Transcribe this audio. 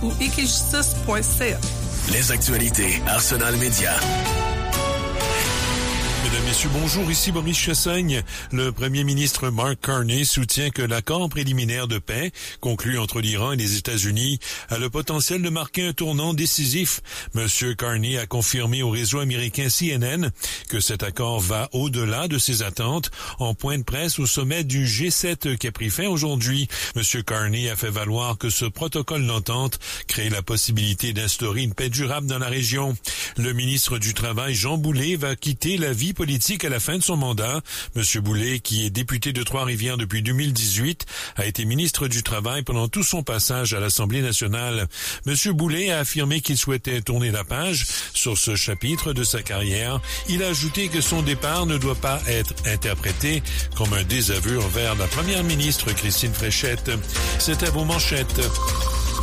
ou equijustice.ca. Les actualités Arsenal Média. Mesdames, Messieurs, bonjour, ici Maurice Chassagne. Le premier ministre Mark Carney soutient que l'accord préliminaire de paix conclu entre l'Iran et les États-Unis a le potentiel de marquer un tournant décisif. Monsieur Carney a confirmé au réseau américain CNN que cet accord va au-delà de ses attentes en point de presse au sommet du G7 qui a pris fin aujourd'hui. Monsieur Carney a fait valoir que ce protocole d'entente crée la possibilité d'instaurer une paix durable dans la région. Le ministre du Travail, Jean Boulet, va quitter la vie politique à la fin de son mandat. Monsieur Boulet, qui est député de Trois-Rivières depuis 2018, a été ministre du Travail pendant tout son passage à l'Assemblée nationale. Monsieur Boulet a affirmé qu'il souhaitait tourner la page sur ce chapitre de sa carrière. Il a ajouté que son départ ne doit pas être interprété comme un désaveu envers la première ministre Christine Fréchette. C'était vos manchettes.